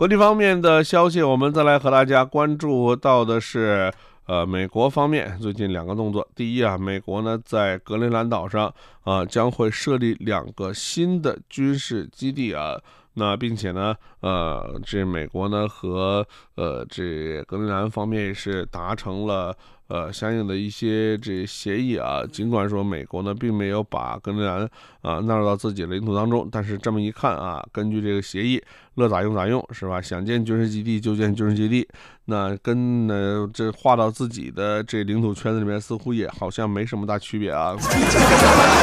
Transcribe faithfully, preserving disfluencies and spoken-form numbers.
国际方面的消息，我们再来和大家关注到的是，呃，美国方面最近两个动作。第一啊，美国呢在格陵兰岛上啊将会设立两个新的军事基地啊。那并且呢，呃，这美国呢和呃这格陵兰方面是达成了呃相应的一些这协议啊。尽管说美国呢并没有把格陵兰啊纳入到自己的领土当中，但是这么一看啊，根据这个协议，乐咋用咋用是吧？想建军事基地就建军事基地，那跟呢这划到自己的这领土圈子里面似乎也好像没什么大区别啊。